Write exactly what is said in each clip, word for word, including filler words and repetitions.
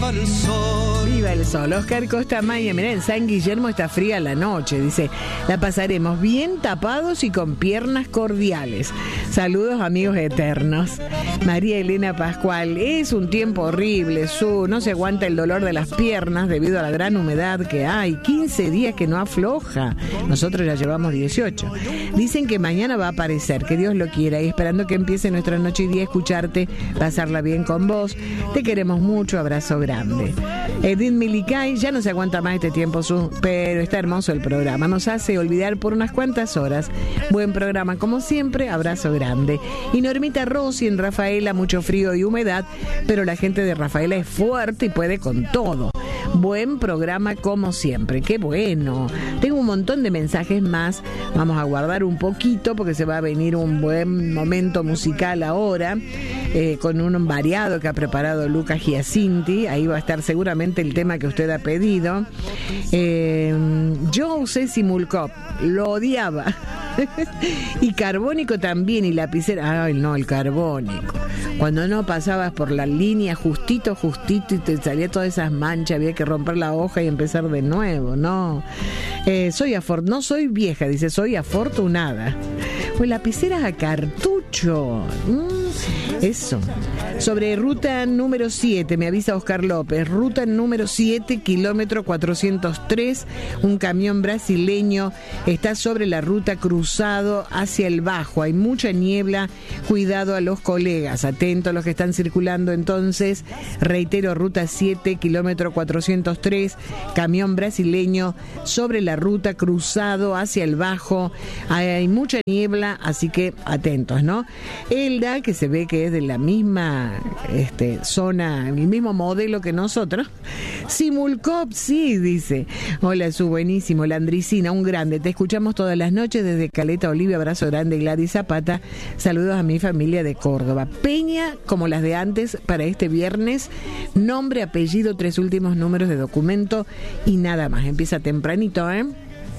viva el sol. Viva el sol. Oscar Costa Maya, mirá, en San Guillermo está fría la noche, dice, la pasaremos bien tapados y con piernas cordiales. Saludos, amigos eternos. María Elena Pascual, es un tiempo horrible, su, no se aguanta el dolor de las piernas debido a la gran humedad que hay, quince días que no afloja, nosotros ya llevamos dieciocho. Dicen que mañana va a aparecer, que Dios lo quiera, y esperando que empiece nuestra noche y día, escucharte, pasarla bien con vos. Te queremos mucho, abrazo grande. Edith Milicay, ya no se aguanta más este tiempo, su, pero está hermoso el programa, nos hace olvidar por unas cuantas horas. Buen programa como siempre, abrazo grande. Y Normita Rossi en Rafaela, mucho frío y humedad, pero la gente de Rafaela es fuerte y puede con todo. Buen programa como siempre, qué bueno. Tengo un montón de mensajes más, vamos a guardar un poquito porque se va a venir un buen momento musical ahora, eh, con un variado que ha preparado Lucas Giacinti. Ahí va a estar seguramente el tema que usted ha pedido. eh, Yo usé Simulcop, lo odiaba. Y carbónico también, y lapicera. Ay, no, el carbónico. Cuando no pasabas por la línea justito, justito, y te salía todas esas manchas, había que romper la hoja y empezar de nuevo, no. Eh, soy afor- no soy vieja, dice, soy afortunada. Pues lapiceras a cartucho. Mm, eso. Sobre ruta número siete, me avisa Oscar López. Ruta número siete, kilómetro cuatrocientos tres. Un camión brasileño está sobre la ruta cruzado hacia el Bajo. Hay mucha niebla. Cuidado a los colegas. Atentos a los que están circulando entonces. Reitero, ruta siete, kilómetro cuatrocientos tres. Camión brasileño sobre la ruta cruzado hacia el Bajo. Hay mucha niebla, así que atentos, ¿no? Elda, que se ve que es de la misma este, zona, el mismo modelo que nosotros. Simulcop, sí, dice. Hola, su buenísimo. Landricina, un grande. Te escuchamos todas las noches desde Caleta Olivia. Abrazo grande, Gladys Zapata. Saludos a mi familia de Córdoba. Peña, como las de antes, para este viernes. Nombre, apellido, tres últimos números de documento y nada más. Empieza tempranito, ¿eh?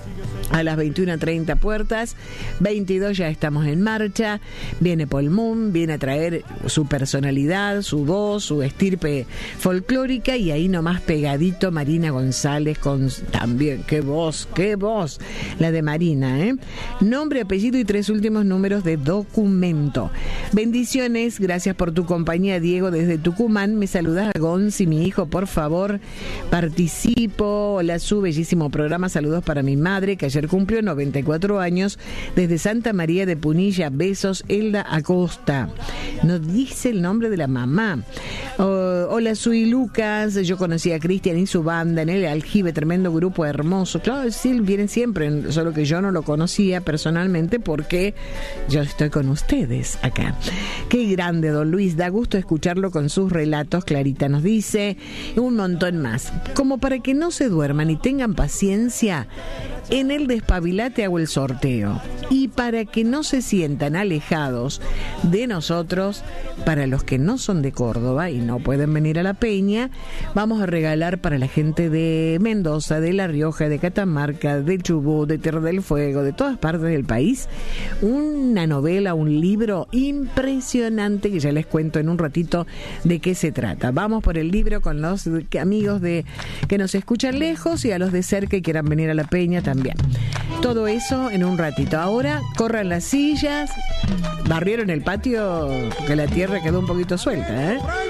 A las veintiuna treinta puertas, veintidós ya estamos en marcha. Viene Paul Moon, viene a traer su personalidad, su voz, su estirpe folclórica, y ahí nomás pegadito Marina González con también, qué voz, qué voz, la de Marina, ¿eh? Nombre, apellido y tres últimos números de documento. Bendiciones, gracias por tu compañía, Diego, desde Tucumán. Me saludas a Gonzi, mi hijo, por favor, participo. Hola, su bellísimo programa, saludos para mi madre, que ayer cumplió noventa y cuatro años, desde Santa María de Punilla. Besos, Elda Acosta. Nos dice el nombre de la mamá. Oh, hola, soy Lucas. Yo conocí a Cristian y su banda en el Aljibe, tremendo grupo hermoso. Claro, sí, vienen siempre, solo que yo no lo conocía personalmente porque yo estoy con ustedes acá. Qué grande, don Luis. Da gusto escucharlo con sus relatos. Clarita nos dice un montón más. Como para que no se duerman y tengan paciencia, en el Despabilate hago el sorteo. Y para que no se sientan alejados de nosotros, para los que no son de Córdoba y no pueden venir a La Peña, vamos a regalar para la gente de Mendoza, de La Rioja, de Catamarca, de Chubut, de Tierra del Fuego, de todas partes del país, una novela, un libro impresionante que ya les cuento en un ratito de qué se trata. Vamos por el libro con los amigos de que nos escuchan lejos y a los de cerca y quieran venir a La Peña también. Todo eso en un ratito. Ahora corran las sillas. Barrieron el patio porque la tierra quedó un poquito suelta, ¿eh?